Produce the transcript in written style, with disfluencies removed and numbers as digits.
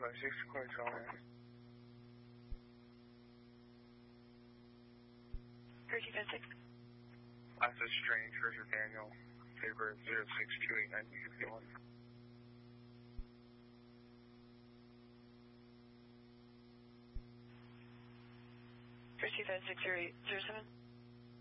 256, clear zone. 3256. Access Strange, Richard Daniel, favor 0628-1961. 3256-0807.